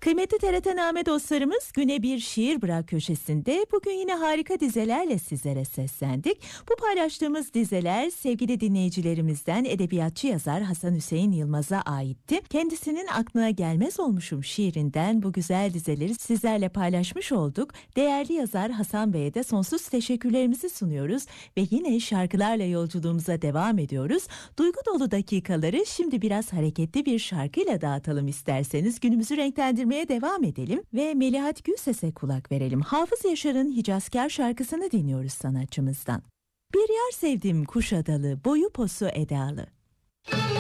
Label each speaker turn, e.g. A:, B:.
A: Kıymetli TRT-Name dostlarımız, Güne Bir Şiir Bırak köşesinde bugün yine harika dizelerle sizlere seslendik. Bu paylaştığımız dizeler sevgili dinleyicilerimizden edebiyatçı yazar Hasan Hüseyin Yılmaz'a aitti. Kendisinin Aklına Gelmez Olmuşum şiirinden bu güzel dizeleri sizlerle paylaşmış olduk. Değerli yazar Hasan Bey'e de sonsuz teşekkürlerimizi sunuyoruz ve yine şarkılarla yolculuğumuza devam ediyoruz. Duygu dolu dakikaları şimdi biraz hareketli bir şarkıyla dağıtalım isterseniz. Günümüzü renklendirmeye devam edelim ve Melahat Gülses'e kulak verelim. Hafız Yaşar'ın Hicazkar şarkısını dinliyoruz sanatçımızdan. Bir yar sevdim Kuşadalı, boyu posu edalı.